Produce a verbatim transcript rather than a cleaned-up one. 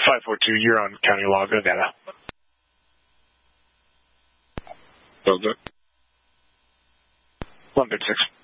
five four two, you're on County Log, Nevada. Builder. one thirty-six.